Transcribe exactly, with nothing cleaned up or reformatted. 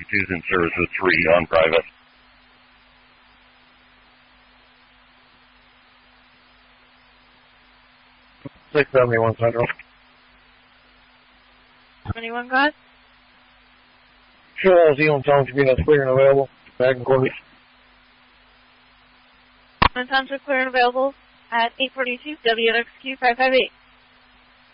two's in service with three on private. six seventy-one Central. twenty-one, God? Sure, Zealand Township units clear and available. Back and quarters. Zealand Township clear and available at eight forty-two W X Q five five eight.